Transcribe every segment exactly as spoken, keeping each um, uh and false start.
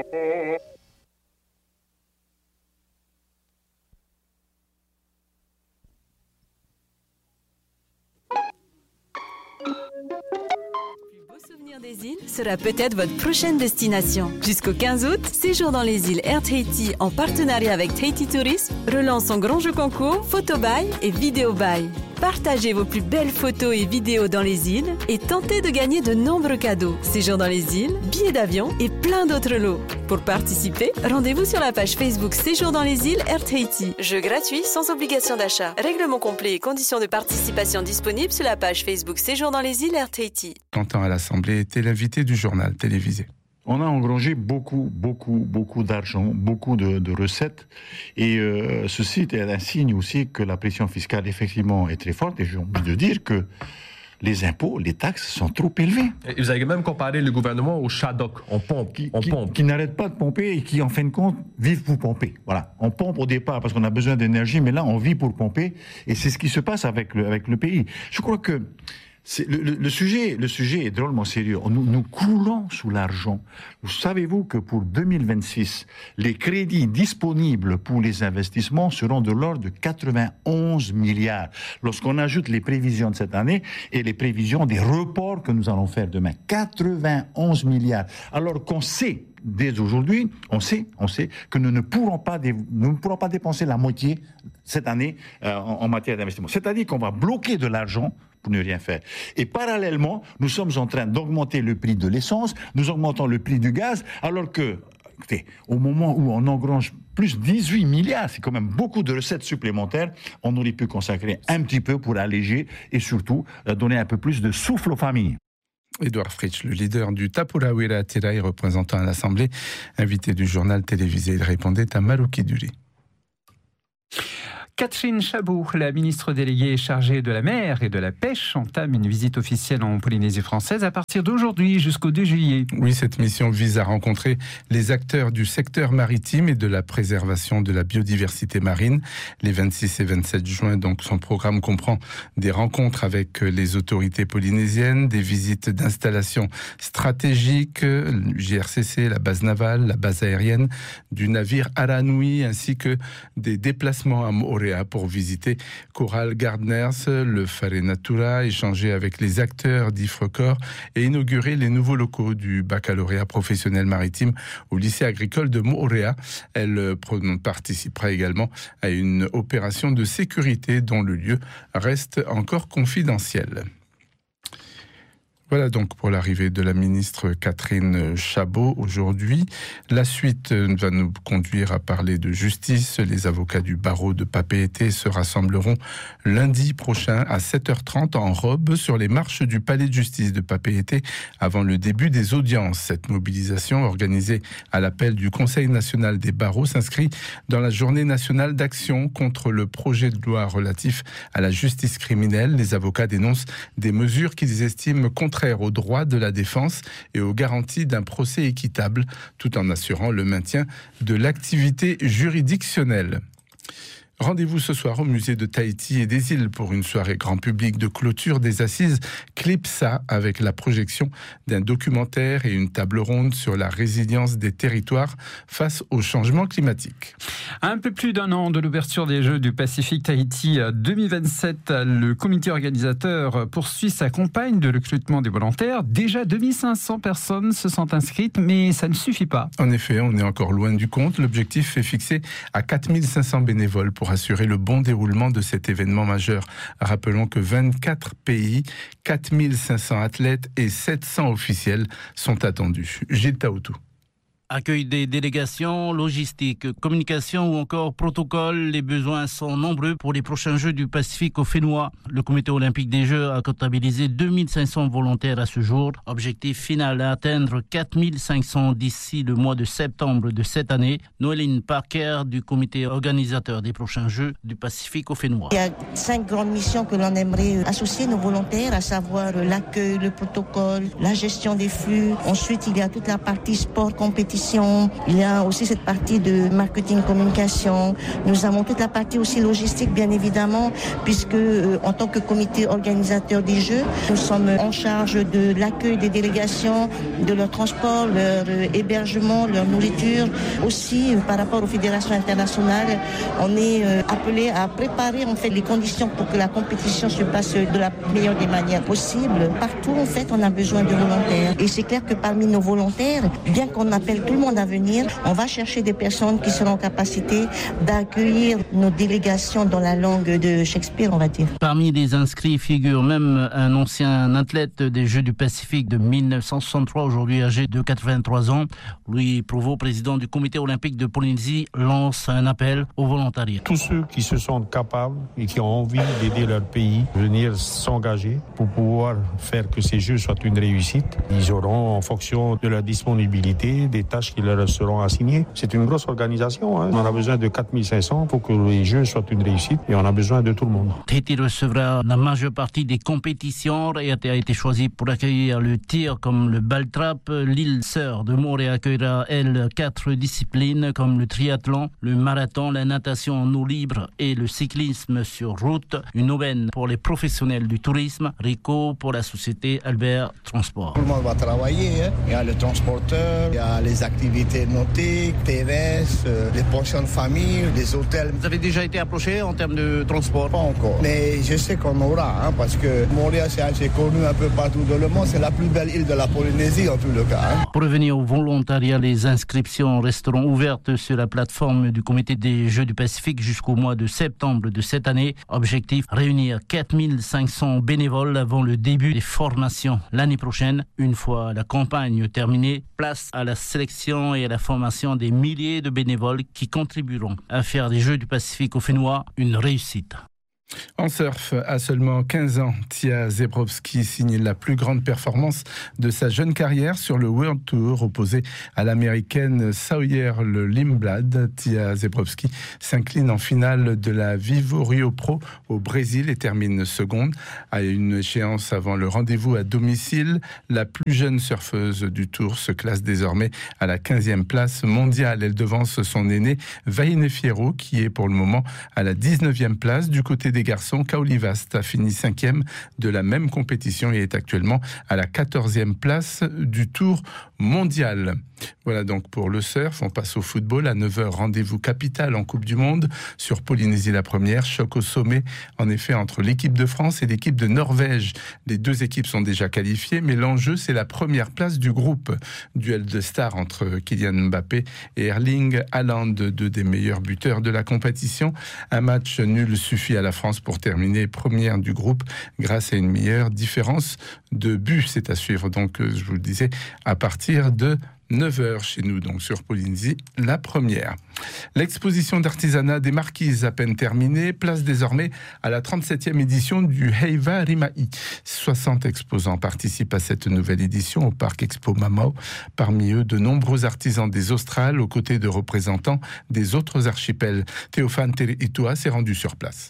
Souvenir des îles sera peut-être votre prochaine destination. Jusqu'au quinze août, Séjour dans les îles Air Tahiti en partenariat avec Tahiti Tourisme relance son grand jeu concours Photo Buy et Vidéo Buy. Partagez vos plus belles photos et vidéos dans les îles et tentez de gagner de nombreux cadeaux. Séjour dans les îles, billets d'avion et plein d'autres lots. Pour participer, rendez-vous sur la page Facebook Séjour dans les îles Air Tahiti. Jeu gratuit sans obligation d'achat. Règlement complet et conditions de participation disponibles sur la page Facebook Séjour dans les îles Air Tahiti. Quentin à l'Assemblée était l'invité du journal télévisé. On a engrangé beaucoup, beaucoup, beaucoup d'argent, beaucoup de, de recettes. Et euh, ceci est un signe aussi que la pression fiscale, effectivement, est très forte. Et j'ai envie de dire que les impôts, les taxes sont trop élevés. Et vous avez même comparé le gouvernement au Shadok. On pompe, qui, on qui, pompe. Qui n'arrête pas de pomper et qui, en fin de compte, vivent pour pomper. Voilà. On pompe au départ parce qu'on a besoin d'énergie, mais là, on vit pour pomper. Et c'est ce qui se passe avec le, avec le pays. Je crois que C'est le, le, le, sujet, le sujet est drôlement sérieux. Nous, nous coulons sous l'argent. Savez-vous que pour deux mille vingt-six, les crédits disponibles pour les investissements seront de l'ordre de quatre-vingt-onze milliards. Lorsqu'on ajoute les prévisions de cette année et les prévisions des reports que nous allons faire demain. quatre-vingt-onze milliards. Alors qu'on sait, dès aujourd'hui, on sait, on sait que nous ne pourrons pas, dé, nous ne pourrons pas dépenser la moitié cette année euh, en, en matière d'investissement. C'est-à-dire qu'on va bloquer de l'argent pour ne rien faire. Et parallèlement, nous sommes en train d'augmenter le prix de l'essence, nous augmentons le prix du gaz, alors que, écoutez, au moment où on engrange plus dix-huit milliards, c'est quand même beaucoup de recettes supplémentaires, on aurait pu consacrer un petit peu pour alléger et surtout donner un peu plus de souffle aux familles. Édouard Fritsch, le leader du Tapurawera Terai, représentant à l'Assemblée, invité du journal télévisé, il répondait à Malouki Duri. Catherine Chabot, la ministre déléguée chargée de la mer et de la pêche, entame une visite officielle en Polynésie française à partir d'aujourd'hui jusqu'au deux juillet. Oui, cette mission vise à rencontrer les acteurs du secteur maritime et de la préservation de la biodiversité marine. Les vingt-six et vingt-sept juin, donc, son programme comprend des rencontres avec les autorités polynésiennes, des visites d'installations stratégiques, le J R C C, la base navale, la base aérienne du navire Aranui, ainsi que des déplacements à Moorea pour visiter Coral Gardners, le Whare Natura, échanger avec les acteurs d'Ifrecor et inaugurer les nouveaux locaux du baccalauréat professionnel maritime au lycée agricole de Moorea. Elle participera également à une opération de sécurité dont le lieu reste encore confidentiel. Voilà donc pour l'arrivée de la ministre Catherine Chabot aujourd'hui. La suite va nous conduire à parler de justice. Les avocats du barreau de Papeete se rassembleront lundi prochain à sept heures trente en robe sur les marches du palais de justice de Papeete avant le début des audiences. Cette mobilisation organisée à l'appel du Conseil national des barreaux s'inscrit dans la journée nationale d'action contre le projet de loi relatif à la justice criminelle. Les avocats dénoncent des mesures qu'ils estiment contraires aux droits de la défense et aux garanties d'un procès équitable, tout en assurant le maintien de l'activité juridictionnelle. Rendez-vous ce soir au musée de Tahiti et des îles pour une soirée grand public de clôture des assises CLIPSA avec la projection d'un documentaire et une table ronde sur la résilience des territoires face au changement climatique. À un peu plus d'un an de l'ouverture des Jeux du Pacifique Tahiti deux mille vingt-sept, le comité organisateur poursuit sa campagne de recrutement des volontaires. Déjà deux mille cinq cents personnes se sont inscrites, mais ça ne suffit pas. En effet, on est encore loin du compte. L'objectif est fixé à quatre mille cinq cents bénévoles pour assurer le bon déroulement de cet événement majeur. Rappelons que vingt-quatre pays, quatre mille cinq cents athlètes et sept cents officiels sont attendus. Gilles Taoutou. Accueil des délégations, logistique, communication ou encore protocole, les besoins sont nombreux pour les prochains Jeux du Pacifique au Fénois. Le comité olympique des Jeux a comptabilisé deux mille cinq cents volontaires à ce jour. Objectif final à atteindre quatre mille cinq cents d'ici le mois de septembre de cette année. Noéline Parker du comité organisateur des prochains Jeux du Pacifique au Fénois. Il y a cinq grandes missions que l'on aimerait associer nos volontaires, à savoir l'accueil, le protocole, la gestion des flux. Ensuite, il y a toute la partie sport compétitif compétition. Il y a aussi cette partie de marketing communication. Nous avons toute la partie aussi logistique, bien évidemment, puisque euh, en tant que comité organisateur des Jeux, nous sommes en charge de l'accueil des délégations, de leur transport, leur euh, hébergement, leur nourriture. Aussi, euh, par rapport aux fédérations internationales, on est euh, appelé à préparer en fait les conditions pour que la compétition se passe de la meilleure des manières possibles. Partout, en fait, on a besoin de volontaires. Et c'est clair que parmi nos volontaires, bien qu'on appelle tout le monde à venir, on va chercher des personnes qui seront en capacité d'accueillir nos délégations dans la langue de Shakespeare, on va dire. Parmi les inscrits figure même un ancien athlète des Jeux du Pacifique de mille neuf cent soixante-trois, aujourd'hui âgé de quatre-vingt-trois ans. Louis Prouveau, président du comité olympique de Polynésie, lance un appel au volontariat. Tous ceux qui se sentent capables et qui ont envie d'aider leur pays, venir s'engager pour pouvoir faire que ces Jeux soient une réussite. Ils auront, en fonction de leur disponibilité, des tâches qui leur seront assignées. C'est une grosse organisation. Hein. On a besoin de quatre mille cinq cents pour que les Jeux soient une réussite et on a besoin de tout le monde. Tahiti recevra la majeure partie des compétitions. Raiatea a été choisi pour accueillir le tir comme le ball trap. L'île Sœur de Morée accueillera, elle, quatre disciplines comme le triathlon, le marathon, la natation en eau libre et le cyclisme sur route. Une aubaine pour les professionnels du tourisme. Rico pour la société Albert Transport. Tout le monde va travailler. Hein. Il y a le transporteur, il y a les activités nautiques, T V S, euh, les pensions de famille, les hôtels. Vous avez déjà été approché en termes de transport? Pas encore. Mais je sais qu'on aura, hein, parce que Montréal, c'est assez connu un peu partout dans le monde. C'est la plus belle île de la Polynésie, en tout le cas. Hein. Pour revenir au volontariat, les inscriptions resteront ouvertes sur la plateforme du Comité des Jeux du Pacifique jusqu'au mois de septembre de cette année. Objectif, réunir quatre mille cinq cents bénévoles avant le début des formations l'année prochaine. Une fois la campagne terminée, place à la sélection et à la formation des milliers de bénévoles qui contribueront à faire des Jeux du Pacifique au Fénois une réussite. En surf, à seulement quinze ans, Tia Zebrowski signe la plus grande performance de sa jeune carrière sur le World Tour, opposée à l'américaine Sawyer Lindblad. Tia Zebrowski s'incline en finale de la Vivo Rio Pro au Brésil et termine seconde. À une échéance avant le rendez-vous à domicile, la plus jeune surfeuse du Tour se classe désormais à la quinzième place mondiale. Elle devance son aîné Vaine Fierro, qui est pour le moment à la dix-neuvième place. Du côté des garçons, Kaoli Vast a fini cinquième de la même compétition et est actuellement à la quatorzième place du Tour mondial. Voilà donc pour le surf. On passe au football. À neuf heures, rendez-vous capital en Coupe du Monde sur Polynésie la première. Choc au sommet, en effet, entre l'équipe de France et l'équipe de Norvège. Les deux équipes sont déjà qualifiées, mais l'enjeu, c'est la première place du groupe. Duel de stars entre Kylian Mbappé et Erling Haaland, deux des meilleurs buteurs de la compétition. Un match nul suffit à la France pour terminer première du groupe grâce à une meilleure différence de but. C'est à suivre, donc, je vous le disais, à partir de neuf heures chez nous, donc sur Polynésie, la première. L'exposition d'artisanat des Marquises à peine terminée, place désormais à la trente-septième édition du Heiva Rimai. soixante exposants participent à cette nouvelle édition au Parc Expo Mamao. Parmi eux, de nombreux artisans des Australes, aux côtés de représentants des autres archipels. Théophane Teriitua s'est rendu sur place.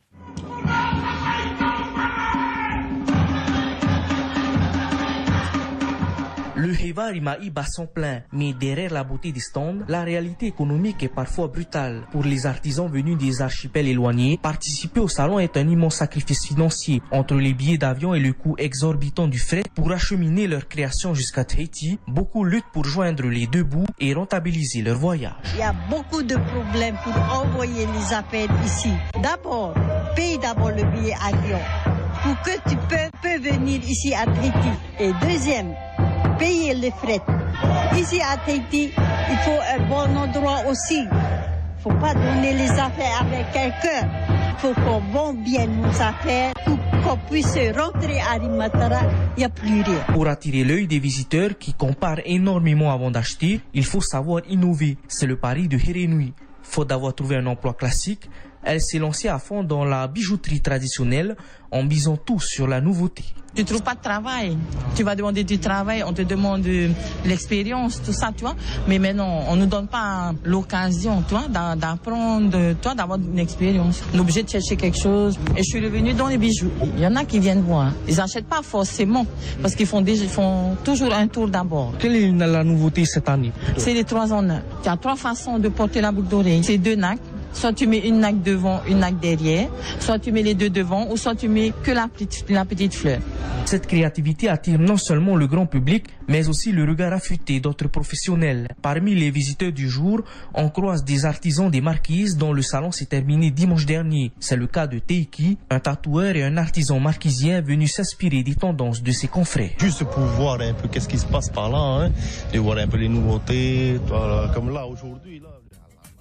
Le Heiva Rimai bat son plein, mais derrière la beauté des stands, la réalité économique est parfois brutale. Pour les artisans venus des archipels éloignés, participer au salon est un immense sacrifice financier. Entre les billets d'avion et le coût exorbitant du fret pour acheminer leur création jusqu'à Tahiti, beaucoup luttent pour joindre les deux bouts et rentabiliser leur voyage. Il y a beaucoup de problèmes pour envoyer les affaires ici. D'abord, paye d'abord le billet avion pour que tu peux, peux venir ici à Tahiti. Et deuxième, payer les frais. Ici à Tahiti, il faut un bon endroit aussi. Il ne faut pas donner les affaires avec quelqu'un. Il faut qu'on vende bien nos affaires pour qu'on puisse rentrer à Rimatara. Il n'y a plus rien. Pour attirer l'œil des visiteurs qui comparent énormément avant d'acheter, il faut savoir innover. C'est le pari de Herenui. Faute d'avoir trouvé un emploi classique, elle s'est lancée à fond dans la bijouterie traditionnelle en misant tout sur la nouveauté. Tu ne trouves pas de travail, tu vas demander du travail, on te demande de l'expérience, tout ça, tu vois. Mais maintenant, on ne nous donne pas l'occasion, tu vois, d'apprendre, toi, d'avoir une expérience. On est obligé de chercher quelque chose. Et je suis revenue dans les bijoux. Il y en a qui viennent voir. Ils n'achètent pas forcément, parce qu'ils font, déjà, ils font toujours un tour d'abord. Quelle est la nouveauté cette année? C'est les trois en un. Tu as trois façons de porter la boucle d'oreille. C'est deux nacs. Soit tu mets une naque devant, une naque derrière, soit tu mets les deux devant, ou soit tu mets que la petite, la petite fleur. Cette créativité attire non seulement le grand public, mais aussi le regard affûté d'autres professionnels. Parmi les visiteurs du jour, on croise des artisans des Marquises dont le salon s'est terminé dimanche dernier. C'est le cas de Teiki, un tatoueur et un artisan marquisien venu s'inspirer des tendances de ses confrères. Juste pour voir un peu qu'est-ce qui se passe par là, hein, et voir un peu les nouveautés, comme là aujourd'hui. Là.